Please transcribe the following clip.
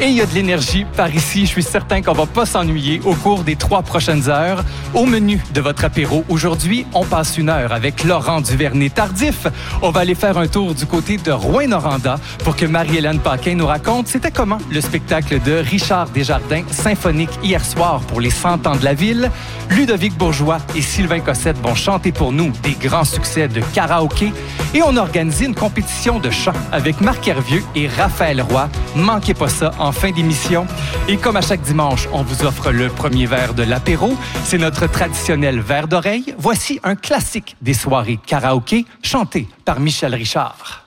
Et il y a de l'énergie par ici. Je suis certain qu'on va pas s'ennuyer au cours des 3 prochaines heures. Au menu de votre apéro, aujourd'hui, on passe 1 heure avec Laurent Duvernay-Tardif. On va aller faire un tour du côté de Rouyn-Noranda pour que Marie-Hélène Paquin nous raconte c'était comment le spectacle de Richard Desjardins symphonique hier soir pour les 100 ans de la ville. Ludovic Bourgeois et Sylvain Cossette vont chanter pour nous des grands succès de karaoké. Et on a organisé une compétition de chant avec Marc Hervieux et Raphaël Roy. Manquez pas ça en fin d'émission. Et comme à chaque dimanche, on vous offre le premier verre de l'apéro. C'est notre traditionnel verre d'oreille. Voici un classique des soirées karaoké chanté par Michel Richard.